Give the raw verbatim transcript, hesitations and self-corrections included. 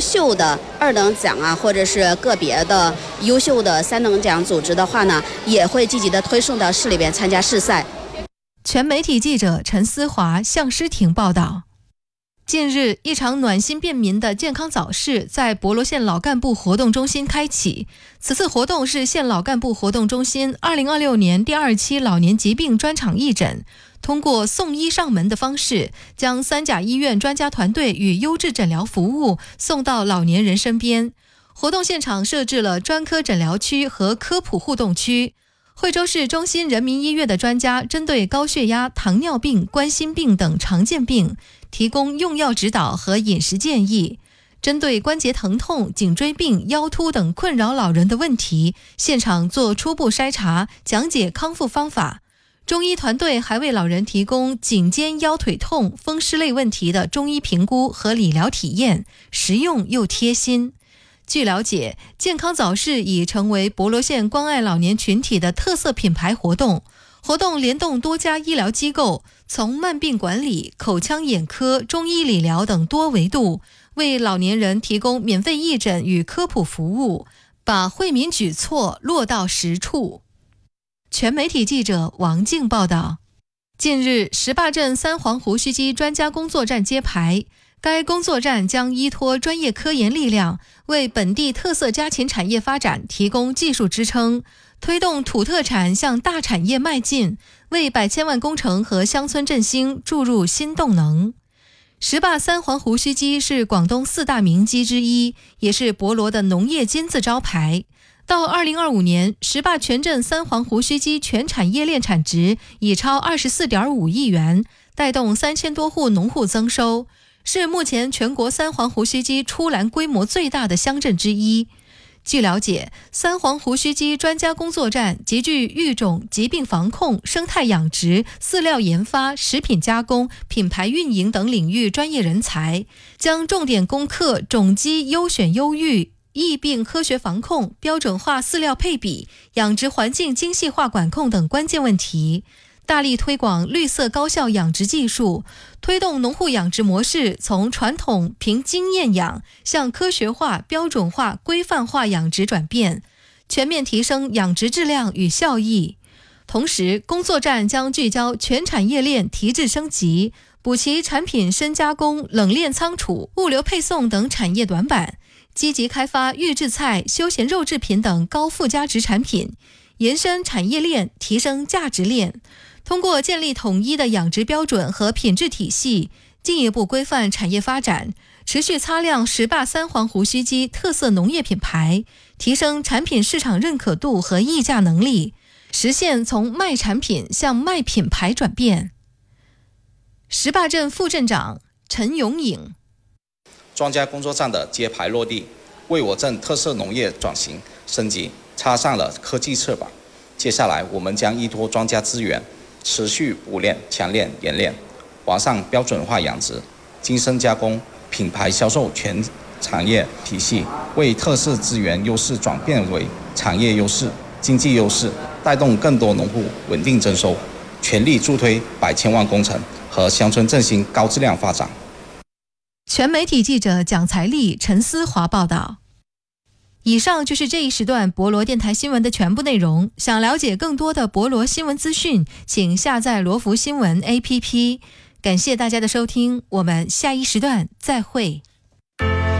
秀的二等奖啊，或者是个别的优秀的三等奖组织的话呢，也会积极的推送到市里边参加市赛。 全媒体记者陈思华、向诗婷报道。近日，一场暖心便民的健康早市在博罗县老干部活动中心开启。此次活动是县老干部活动中心二零二六年第二期老年疾病专场义诊，通过送医上门的方式，将三甲医院专家团队与优质诊疗服务送到老年人身边。活动现场设置了专科诊疗区和科普互动区。惠州市中心人民医院的专家针对高血压、糖尿病、冠心病等常见病提供用药指导和饮食建议，针对关节疼痛、颈椎病、腰突等困扰老人的问题，现场做初步筛查，讲解康复方法。中医团队还为老人提供颈肩腰腿痛、风湿类问题的中医评估和理疗体验，实用又贴心。据了解，健康早市已成为博罗县关爱老年群体的特色品牌活动。活动联动多家医疗机构，从慢病管理、口腔眼科、中医理疗等多维度，为老年人提供免费义诊与科普服务，把惠民举措落到实处。全媒体记者王静报道。近日，石坝镇三黄胡须鸡专家工作站揭牌。该工作站将依托专业科研力量，为本地特色家禽产业发展提供技术支撑，推动土特产向大产业迈进，为百千万工程和乡村振兴注入新动能。石坝三黄胡须鸡是广东四大名鸡之一，也是博罗的农业金字招牌。到二零二五年，石坝全镇三黄胡须鸡全产业链产值已超 二十四点五亿元，带动三千多户农户增收，是目前全国三黄胡须鸡出栏规模最大的乡镇之一。据了解，三黄胡须鸡专家工作站集聚育种、疾病防控、生态养殖、饲料研发、食品加工、品牌运营等领域专业人才，将重点攻克种鸡优选优育、疫病科学防控、标准化饲料配比、养殖环境精细化管控等关键问题，大力推广绿色高效养殖技术，推动农户养殖模式从传统凭经验养向科学化、标准化、规范化养殖转变，全面提升养殖质量与效益。同时，工作站将聚焦全产业链提质升级，补齐产品深加工、冷链仓储、物流配送等产业短板，积极开发预制菜、休闲肉制品等高附加值产品，延伸产业链，提升价值链。通过建立统一的养殖标准和品质体系，进一步规范产业发展，持续擦亮石坝三黄胡须鸡特色农业品牌，提升产品市场认可度和议价能力，实现从卖产品向卖品牌转变。石坝镇副镇长陈永颖， 庄家工作站的揭牌落地，为我镇特色农业转型升级插上了科技翅膀。接下来，我们将依托庄家资源，持续补练、强练、演练，完善标准化养殖、精深加工、品牌销售全产业体系，为特色资源优势转变为产业优势、经济优势，带动更多农户稳定增收，全力助推百千万工程和乡村振兴高质量发展。 全媒体记者蒋才丽、陈思华报道。以上就是这一时段博罗电台新闻的全部内容。想了解更多的博罗新闻资讯，请下载罗福新闻 A P P。感谢大家的收听，我们下一时段再会。